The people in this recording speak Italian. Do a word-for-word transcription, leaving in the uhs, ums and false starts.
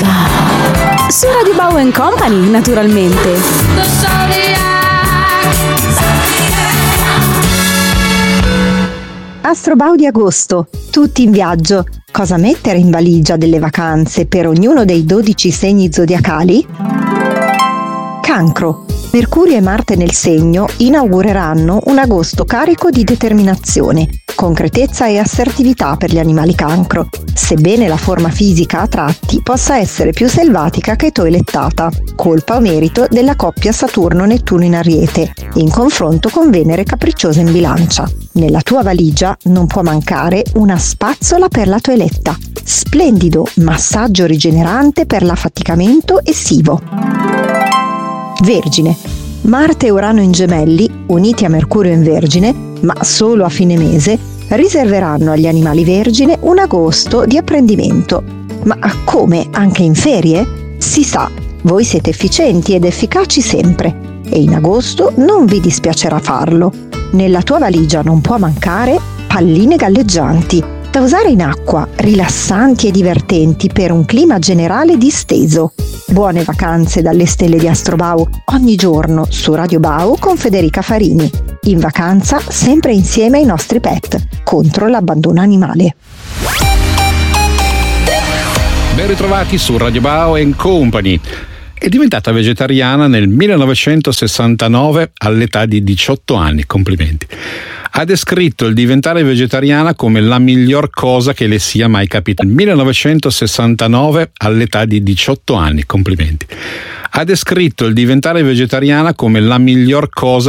Ciao. Su Radio Bau and Company, naturalmente. Astrobau di agosto, tutti in viaggio. Cosa mettere in valigia delle vacanze per ognuno dei dodici segni zodiacali? Cancro. Mercurio e Marte nel segno inaugureranno un agosto carico di determinazione, concretezza e assertività per gli animali cancro, sebbene la forma fisica a tratti possa essere più selvatica che toelettata, colpa o merito della coppia Saturno-Nettuno in Ariete, in confronto con Venere capricciosa in Bilancia. Nella tua valigia non può mancare una spazzola per la toeletta, splendido massaggio rigenerante per l'affaticamento essivo. Vergine. Marte e Urano in Gemelli, uniti a Mercurio in Vergine, ma solo a fine mese, riserveranno agli animali vergine un agosto di apprendimento. Ma come? Anche in ferie? Si sa, voi siete efficienti ed efficaci sempre, e in agosto non vi dispiacerà farlo. Nella tua valigia non può mancare palline galleggianti, da usare in acqua, rilassanti e divertenti per un clima generale disteso. Buone vacanze dalle stelle di Astrobau, ogni giorno su Radio Bau con Federica Farini. In vacanza sempre insieme ai nostri pet, contro l'abbandono animale. Ben ritrovati su Radio Bau and Company. È diventata vegetariana nel millenovecentosessantanove all'età di diciotto anni, complimenti. Ha descritto il diventare vegetariana come la miglior cosa che le sia mai capitata. Nel millenovecentosessantanove all'età di diciotto anni, complimenti. Ha descritto il diventare vegetariana come la miglior cosa